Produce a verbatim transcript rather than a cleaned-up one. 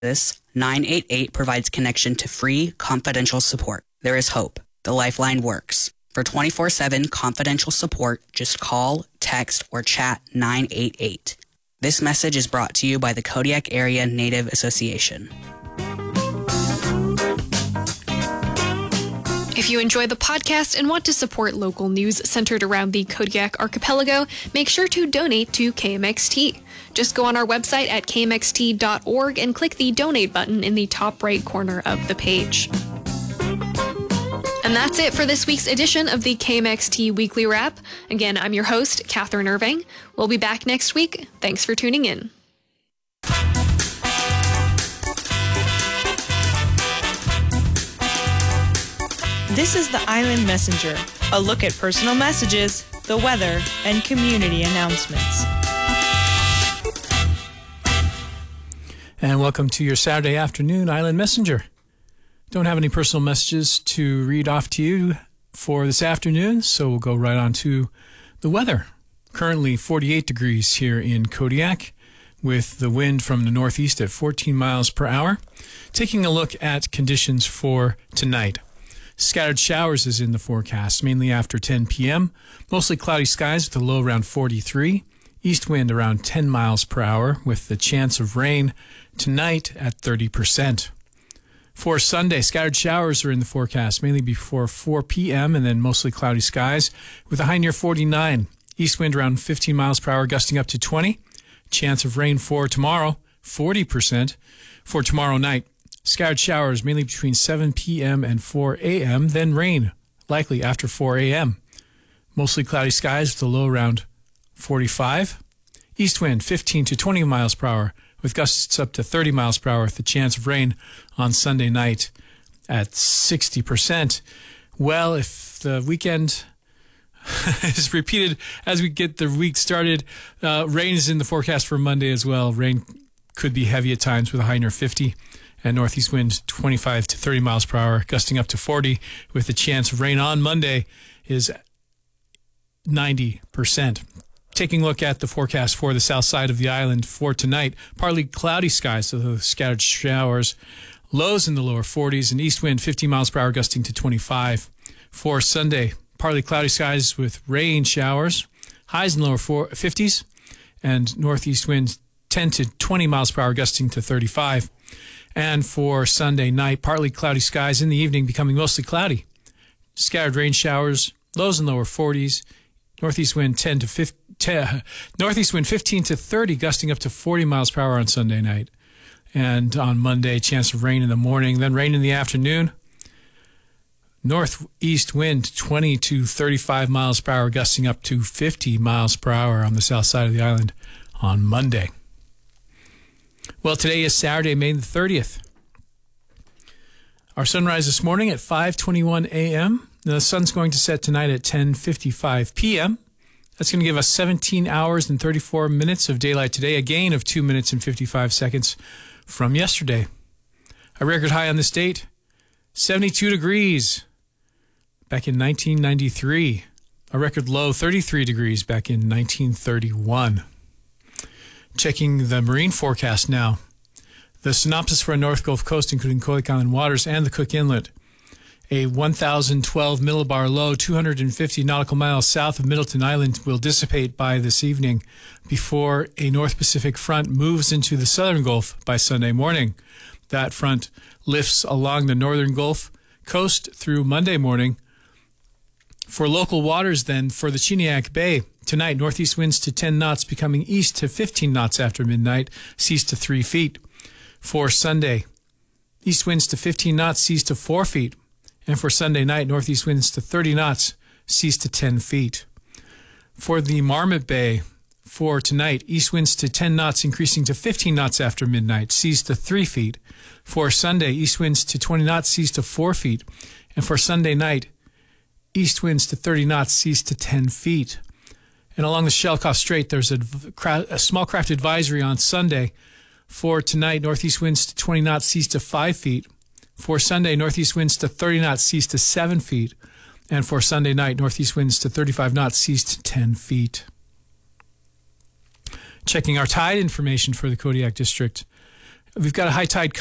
nine eight eight provides connection to free, confidential support. There is hope. The Lifeline works. For twenty-four seven confidential support, just call, text, or chat nine eight eight. This message is brought to you by the Kodiak Area Native Association. If you enjoy the podcast and want to support local news centered around the Kodiak Archipelago, make sure to donate to K M X T. Just go on our website at k m x t dot org and click the donate button in the top right corner of the page. And that's it for this week's edition of the K M X T Weekly Wrap. Again, I'm your host, Catherine Irving. We'll be back next week. Thanks for tuning in. This is the Island Messenger, a look at personal messages, the weather, and community announcements. And welcome to your Saturday afternoon Island Messenger. Don't have any personal messages to read off to you for this afternoon, so we'll go right on to the weather. Currently forty-eight degrees here in Kodiak, with the wind from the northeast at fourteen miles per hour. Taking a look at conditions for tonight. Scattered showers is in the forecast, mainly after ten p.m. Mostly cloudy skies with a low around forty-three. East wind around ten miles per hour with the chance of rain tonight at thirty percent. For Sunday, scattered showers are in the forecast, mainly before four p.m. and then mostly cloudy skies with a high near forty-nine. East wind around fifteen miles per hour, gusting up to twenty. Chance of rain for tomorrow, forty percent. For tomorrow night, scattered showers mainly between seven p.m. and four a.m., then rain, likely after four a.m. Mostly cloudy skies with a low around forty-five. East wind fifteen to twenty miles per hour with gusts up to thirty miles per hour with the chance of rain on Sunday night at sixty percent. Well, if the weekend is repeated as we get the week started, uh, rain is in the forecast for Monday as well. Rain could be heavy at times with a high near fifty. And northeast wind twenty-five to thirty miles per hour, gusting up to forty, with the chance of rain on Monday is ninety percent. Taking a look at the forecast for the south side of the island for tonight, partly cloudy skies, so scattered showers, lows in the lower forties, and east wind fifty miles per hour, gusting to twenty-five. For Sunday, partly cloudy skies with rain showers, highs in the lower fifties, and northeast wind ten to twenty miles per hour, gusting to thirty-five. And for Sunday night, partly cloudy skies in the evening, becoming mostly cloudy. Scattered rain showers, lows in lower forties, northeast wind ten to fifteen, northeast wind fifteen to thirty, gusting up to forty miles per hour on Sunday night. And on Monday, chance of rain in the morning, then rain in the afternoon. Northeast wind twenty to thirty-five miles per hour, gusting up to fifty miles per hour on the south side of the island on Monday. Well, today is Saturday, May the thirtieth. Our sunrise this morning at five twenty-one a.m. The sun's going to set tonight at ten fifty-five p.m. That's going to give us seventeen hours and thirty-four minutes of daylight today, a gain of two minutes and fifty-five seconds from yesterday. A record high on this date, seventy-two degrees back in nineteen ninety-three. A record low, thirty-three degrees back in nineteen thirty-one. Checking the marine forecast now. The synopsis for a North Gulf Coast, including Kodiak Island waters and the Cook Inlet. A one thousand twelve millibar low, two hundred fifty nautical miles south of Middleton Island, will dissipate by this evening before a North Pacific front moves into the Southern Gulf by Sunday morning. That front lifts along the Northern Gulf coast through Monday morning. For local waters, then, for the Chiniac Bay, tonight, northeast winds to ten knots, becoming east to fifteen knots after midnight, seas to three feet. For Sunday, east winds to fifteen knots, seas to four feet. And for Sunday night, northeast winds to thirty knots, seas to ten feet. For the Marmot Bay, for tonight, east winds to ten knots, increasing to fifteen knots after midnight, seas to three feet. For Sunday, east winds to twenty knots, seas to four feet. And for Sunday night, east winds to thirty knots, seas to ten feet. And along the Shelikof Strait, there's a, a small craft advisory on Sunday. For tonight, northeast winds to twenty knots, seas to five feet. For Sunday, northeast winds to thirty knots, seas to seven feet. And for Sunday night, northeast winds to thirty-five knots, seas to ten feet. Checking our tide information for the Kodiak District. we've got a high tide